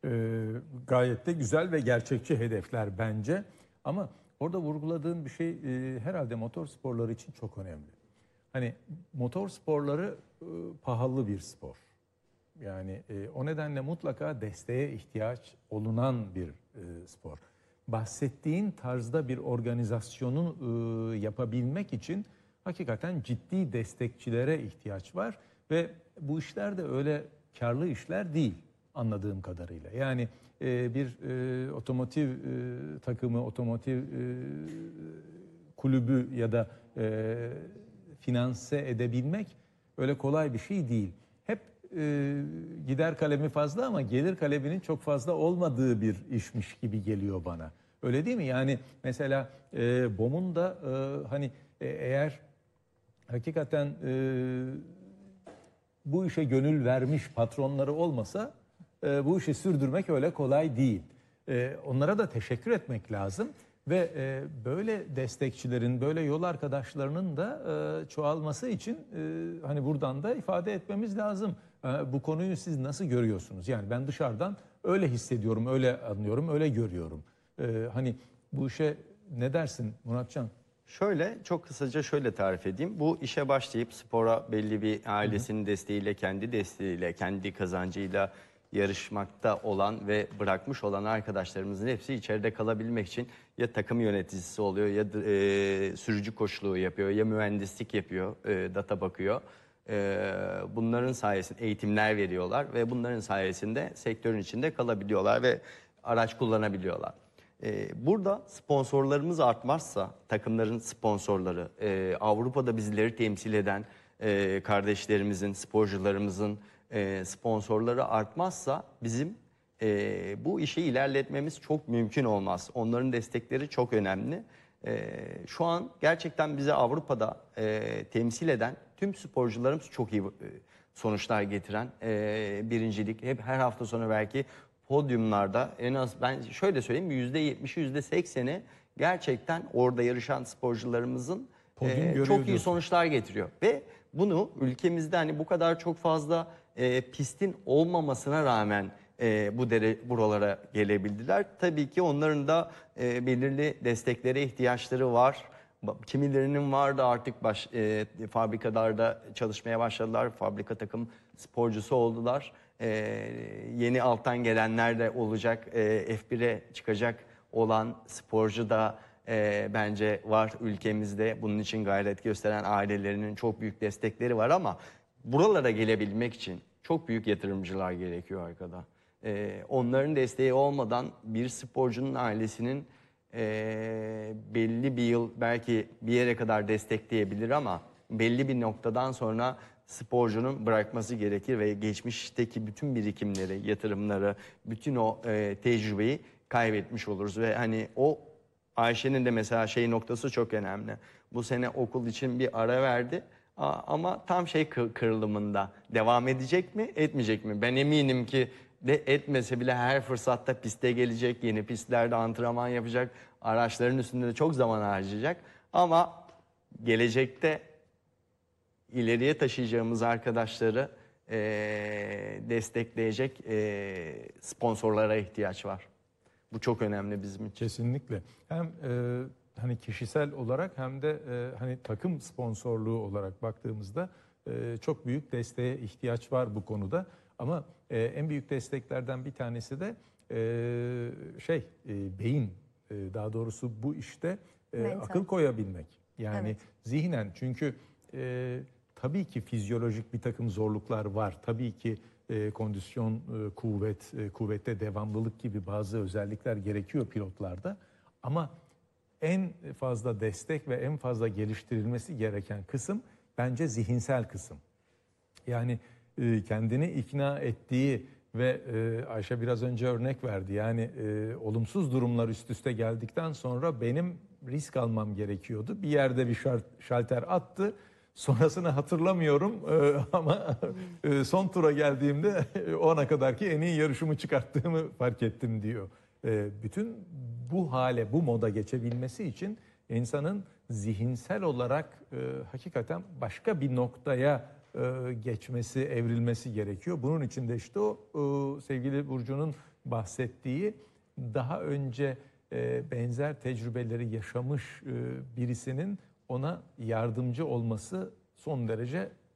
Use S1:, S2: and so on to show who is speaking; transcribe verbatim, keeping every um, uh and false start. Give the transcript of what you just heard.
S1: Ee, gayet de güzel ve gerçekçi hedefler bence. Ama orada vurguladığın bir şey e, herhalde motor sporları için çok önemli. Hani motor sporları e, pahalı bir spor. Yani e, o nedenle mutlaka desteğe ihtiyaç olunan bir e, spor. Bahsettiğin tarzda bir organizasyonu e, yapabilmek için hakikaten ciddi destekçilere ihtiyaç var ve bu işler de öyle karlı işler değil anladığım kadarıyla. Yani e, bir e, otomotiv e, takımı, otomotiv e, kulübü ya da e, finanse edebilmek öyle kolay bir şey değil. Hep e, gider kalemi fazla ama gelir kaleminin çok fazla olmadığı bir işmiş gibi geliyor bana. Öyle değil mi? Yani mesela e, BOM'un da e, hani e, eğer hakikaten e, bu işe gönül vermiş patronları olmasa e, bu işi sürdürmek öyle kolay değil. E, onlara da teşekkür etmek lazım ve e, böyle destekçilerin, böyle yol arkadaşlarının da e, çoğalması için e, hani buradan da ifade etmemiz lazım. E, bu konuyu siz nasıl görüyorsunuz? Yani ben dışarıdan öyle hissediyorum, öyle anlıyorum, öyle görüyorum. E, hani bu işe ne dersin Muratcan?
S2: Şöyle, çok kısaca şöyle tarif edeyim. Bu işe başlayıp spora belli bir
S1: Hı hı.
S2: ailesinin desteğiyle, kendi desteğiyle, kendi kazancıyla yarışmakta olan ve bırakmış olan arkadaşlarımızın hepsi içeride kalabilmek için ya takım yöneticisi oluyor, ya e, sürücü koçluğu yapıyor, ya mühendislik yapıyor, e, data bakıyor. E, bunların sayesinde eğitimler veriyorlar ve bunların sayesinde sektörün içinde kalabiliyorlar ve araç kullanabiliyorlar. Ee, burada sponsorlarımız artmazsa, takımların sponsorları, e, Avrupa'da bizleri temsil eden e, kardeşlerimizin, sporcularımızın e, sponsorları artmazsa bizim e, bu işi ilerletmemiz çok mümkün olmaz. Onların destekleri çok önemli. E, şu an gerçekten bize Avrupa'da e, temsil eden tüm sporcularımız çok iyi e, sonuçlar getiren e, birincilik. Hep her hafta sonu belki podyumlarda en az ben şöyle söyleyeyim yüzde yetmişi yüzde sekseni gerçekten orada yarışan sporcularımızın
S1: Podyum
S2: e,
S1: görüyor
S2: çok iyi
S1: diyorsun.
S2: sonuçlar getiriyor. Ve bunu ülkemizde hani bu kadar çok fazla e, pistin olmamasına rağmen e, bu dere buralara gelebildiler. Tabii ki onların da e, belirli desteklere ihtiyaçları var. Kimilerinin vardı artık baş, e, fabrikalarda çalışmaya başladılar. Fabrika takım sporcusu oldular. E, yeni alttan gelenler de olacak. E, F bire çıkacak olan sporcu da e, bence var ülkemizde. Bunun için gayret gösteren ailelerinin çok büyük destekleri var ama buralara gelebilmek için çok büyük yatırımcılar gerekiyor arkada. E, onların desteği olmadan bir sporcunun ailesinin e, belli bir yıl belki bir yere kadar destekleyebilir ama belli bir noktadan sonra sporcunun bırakması gerekir ve geçmişteki bütün birikimleri, yatırımları, bütün o e, tecrübeyi kaybetmiş oluruz ve hani o Ayşe'nin de mesela şey noktası çok önemli. Bu sene okul için bir ara verdi ama tam şey kırılımında devam edecek mi, etmeyecek mi? Ben eminim ki de etmese bile her fırsatta piste gelecek, yeni pistlerde antrenman yapacak, araçların üstünde de çok zaman harcayacak. Ama gelecekte ileriye taşıyacağımız arkadaşları e, destekleyecek e, sponsorlara ihtiyaç var. Bu çok önemli bizim için.
S1: Kesinlikle. Hem e, hani kişisel olarak hem de e, hani takım sponsorluğu olarak baktığımızda e, çok büyük desteğe ihtiyaç var bu konuda. Ama e, en büyük desteklerden bir tanesi de e, şey e, beyin, e, daha doğrusu bu işte e, akıl koyabilmek. Yani
S3: Evet.
S1: zihnen, çünkü e, tabii ki fizyolojik bir takım zorluklar var. Tabii ki e, kondisyon, e, kuvvet, e, kuvvette devamlılık gibi bazı özellikler gerekiyor pilotlarda. Ama en fazla destek ve en fazla geliştirilmesi gereken kısım bence zihinsel kısım. Yani e, kendini ikna ettiği ve e, Ayşe biraz önce örnek verdi. Yani e, olumsuz durumlar üst üste geldikten sonra benim risk almam gerekiyordu. Bir yerde bir şart, şalter attı. Sonrasını hatırlamıyorum e, ama e, son tura geldiğimde o ana kadarki en iyi yarışımı çıkarttığımı fark ettim diyor. E, bütün bu hale, bu moda geçebilmesi için insanın zihinsel olarak e, hakikaten başka bir noktaya e, geçmesi, evrilmesi gerekiyor. Bunun için de işte o e, sevgili Burcu'nun bahsettiği daha önce e, benzer tecrübeleri yaşamış e, birisinin ona yardımcı olması son derece